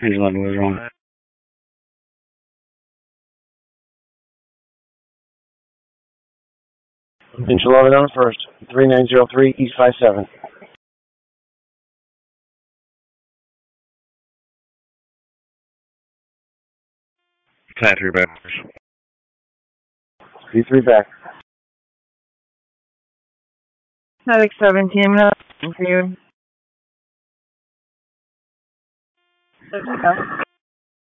Angel 11 was wrong. Angel 11 on first. 3903 East 57. Flat 3 back. C3 back. Static 17, I'm not for you.